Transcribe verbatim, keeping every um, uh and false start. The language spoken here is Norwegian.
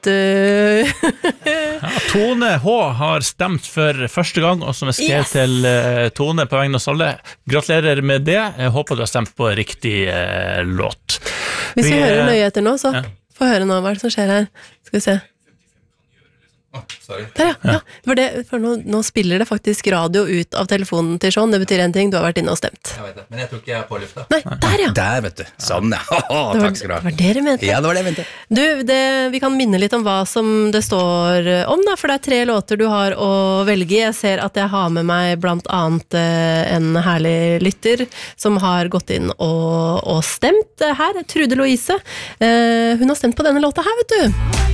ja, Tone H har stemt for første gang, og som er skrevet yes. til uh, Tone på vegne av alle. Gratulerer med det. Jeg håper du har stemt på riktig uh, låt. Hvis vi, vi hører nøye etter nå, så ja. få høre nå hva som skjer her. Skal vi se. Oh, sorry. Der, ja. ja. For, det, for nå, nå spiller det faktisk radio ut av telefonen til Sean. Det betyr en ting, du har vært inne og stemt. Jeg vet det, men jeg tror ikke jeg er på lufta. Nei, der ja. Der, vet du. Sånn, ja. Oh, det var, takk skal du ha. Det var det du mente. Ja, det var det jeg mente. Du, det, vi kan minne litt om hva som det står om, da, for det er tre låter du har å velge i. Jeg ser at jeg har med meg blant annet eh, en herlig lytter som har gått inn og, og stemt her, Trude Louise. Eh, hun har stemt på denne låta her, vet du.